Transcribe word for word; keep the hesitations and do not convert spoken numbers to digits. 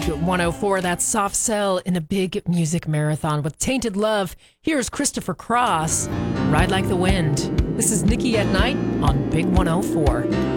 one oh four, that's Soft Cell in a big music marathon with Tainted Love. Here's Christopher Cross, Ride Like the Wind. This is Nikki at Night on Big one oh four.